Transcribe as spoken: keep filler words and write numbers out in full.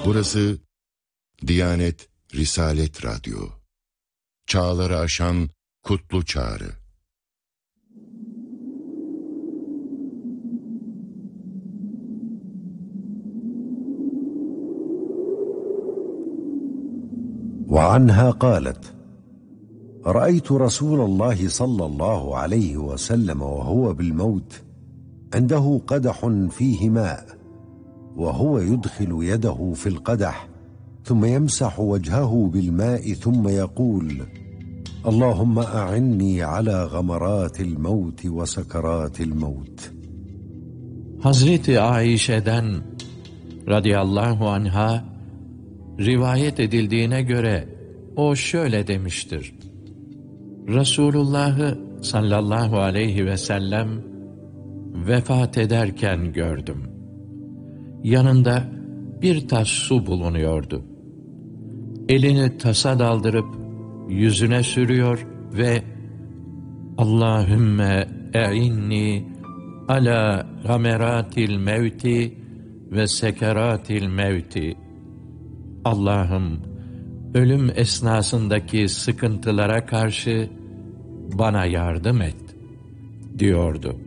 Burası Diyanet Risalet Radyo. Çağları aşan kutlu çağrı. وعنها قالت: رأيت رسول الله صلى الله عليه وسلم وهو بالموت عنده قدح فيه ماء وهو يدخل يده في القدح ثم يمسح وجهه بالماء ثم يقول: اللهم أعني على غمرات الموت وسكرات الموت. Hazreti Ayşe'den radıyallahu anha rivayet edildiğine göre o şöyle demiştir: Resulullah'ı sallallahu aleyhi ve sellem vefat ederken gördüm. Yanında bir tas su bulunuyordu. Elini tasa daldırıp yüzüne sürüyor ve Allahümme e'inni ala gameratil mevti ve sekeratil mevti. Allah'ım, ölüm esnasındaki sıkıntılara karşı bana yardım et diyordu.